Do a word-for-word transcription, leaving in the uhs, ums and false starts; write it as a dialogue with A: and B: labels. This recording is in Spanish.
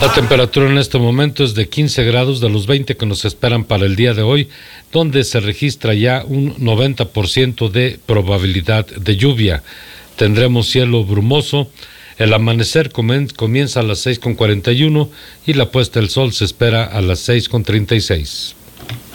A: La temperatura en este momento es de quince grados de los veinte que nos esperan para el día de hoy, donde se registra ya un noventa por ciento de probabilidad de lluvia. Tendremos cielo brumoso. El amanecer comienza a las seis con cuarenta y uno y la puesta del sol se espera a las seis con treinta y seis.